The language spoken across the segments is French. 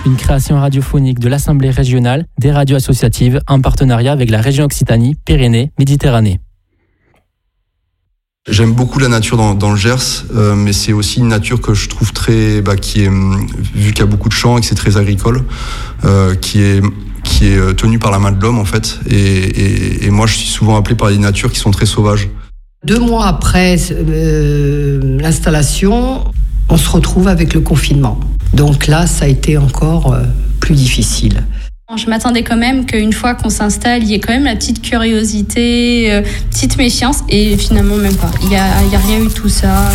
une création radiophonique de l'Assemblée régionale des radios associatives en partenariat avec la région Occitanie-Pyrénées-Méditerranée. J'aime beaucoup la nature dans le Gers, mais c'est aussi une nature que je trouve très, qui est, vu qu'il y a beaucoup de champs et que c'est très agricole, qui est tenue par la main de l'homme en fait. Et moi, je suis souvent appelé par des natures qui sont très sauvages. 2 mois après l'installation, on se retrouve avec le confinement. Donc là, ça a été encore plus difficile. Je m'attendais quand même qu'une fois qu'on s'installe, il y ait quand même la petite curiosité, petite méfiance, et finalement même pas. Il y a rien eu de tout ça.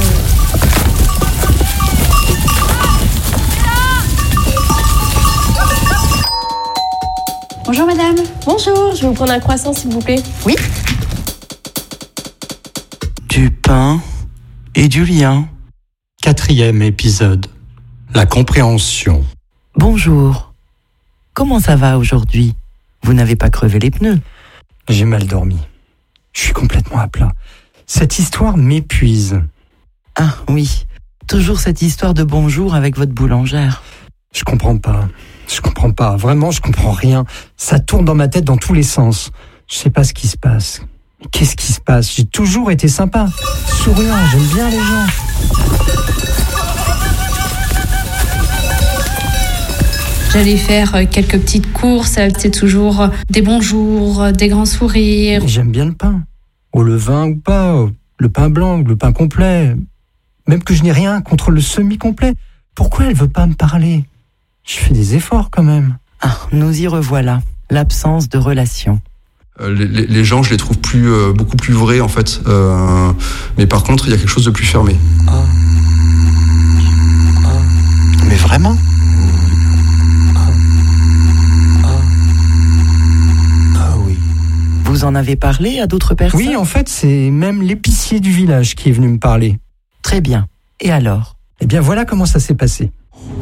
Bonjour madame. Bonjour, je vais vous prendre un croissant s'il vous plaît. Oui. Du pain et du lien. 4e épisode. La compréhension. Bonjour. Comment ça va aujourd'hui ? Vous n'avez pas crevé les pneus ? J'ai mal dormi. Je suis complètement à plat. Cette histoire m'épuise. Ah oui, toujours cette histoire de bonjour avec votre boulangère. Je comprends pas. Vraiment, je comprends rien. Ça tourne dans ma tête dans tous les sens. Je sais pas ce qui se passe. Qu'est-ce qui se passe ? J'ai toujours été sympa, souriant, j'aime bien les gens. J'allais faire quelques petites courses, c'est toujours des bonjours, des grands sourires. J'aime bien le pain. Au levain ou pas, le pain blanc ou le pain complet. Même que je n'ai rien contre le semi-complet. Pourquoi elle veut pas me parler ? Je fais des efforts quand même. Ah, nous y revoilà. L'absence de relation. Les gens, je les trouve beaucoup plus vrais en fait. Mais par contre, il y a quelque chose de plus fermé. Mais vraiment ? Oui. Vous en avez parlé à d'autres personnes ? Oui, en fait, c'est même l'épicier du village qui est venu me parler. Très bien. Et alors ? Eh bien, voilà comment ça s'est passé.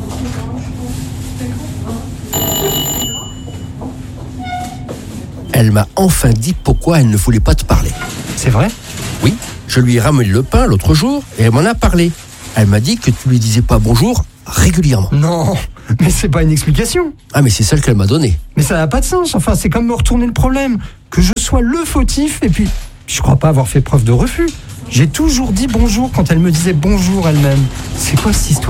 Elle m'a enfin dit pourquoi elle ne voulait pas te parler. C'est vrai ? Oui, je lui ai ramené le pain l'autre jour et elle m'en a parlé. Elle m'a dit que tu lui disais pas bonjour régulièrement. Non, mais c'est pas une explication. Ah, mais c'est celle qu'elle m'a donnée. Mais ça n'a pas de sens. Enfin, c'est comme me retourner le problème. Que je sois le fautif et puis je crois pas avoir fait preuve de refus. J'ai toujours dit bonjour quand elle me disait bonjour elle-même. C'est quoi cette histoire ?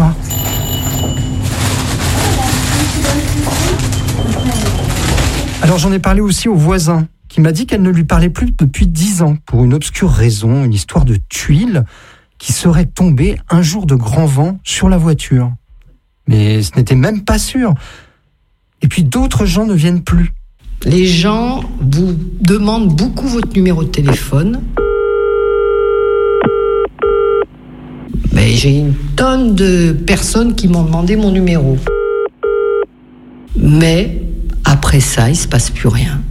Alors j'en ai parlé aussi au voisin, qui m'a dit qu'elle ne lui parlait plus depuis 10 ans, pour une obscure raison, une histoire de tuiles qui serait tombée un jour de grand vent sur la voiture. Mais ce n'était même pas sûr. Et puis d'autres gens ne viennent plus. Les gens vous demandent beaucoup votre numéro de téléphone. Mais j'ai une tonne de personnes qui m'ont demandé mon numéro. Mais après ça, il se passe plus rien.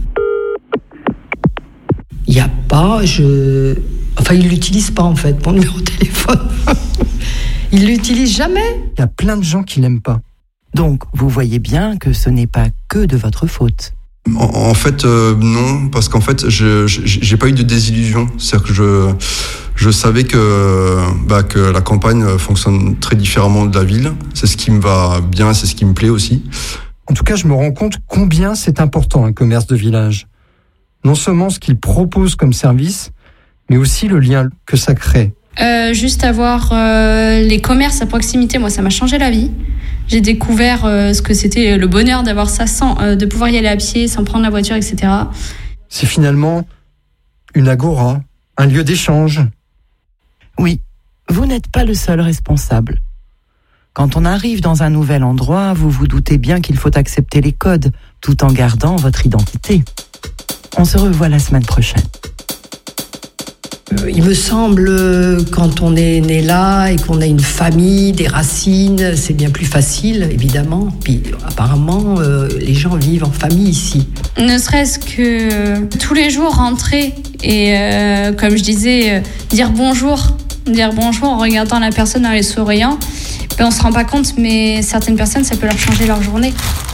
Il n'y a pas, Enfin, il l'utilise pas en fait, mon numéro de téléphone. Il l'utilise jamais. Il y a plein de gens qui l'aiment pas. Donc, vous voyez bien que ce n'est pas que de votre faute. En fait, non, parce qu'en fait, j'ai pas eu de désillusion. C'est-à-dire que je savais que la campagne fonctionne très différemment de la ville. C'est ce qui me va bien, c'est ce qui me plaît aussi. En tout cas, je me rends compte combien c'est important un commerce de village. Non seulement ce qu'il propose comme service, mais aussi le lien que ça crée. Juste avoir les commerces à proximité, moi ça m'a changé la vie. J'ai découvert ce que c'était le bonheur d'avoir ça de pouvoir y aller à pied, sans prendre la voiture, etc. C'est finalement une agora, un lieu d'échange. Oui, vous n'êtes pas le seul responsable. Quand on arrive dans un nouvel endroit, vous vous doutez bien qu'il faut accepter les codes, tout en gardant votre identité. On se revoit la semaine prochaine. Il me semble, quand on est né là et qu'on a une famille, des racines, c'est bien plus facile, évidemment. Puis apparemment, les gens vivent en famille ici. Ne serait-ce que tous les jours rentrer et, comme je disais, dire bonjour en regardant la personne dans les souriants. On se rend pas compte, mais certaines personnes, ça peut leur changer leur journée.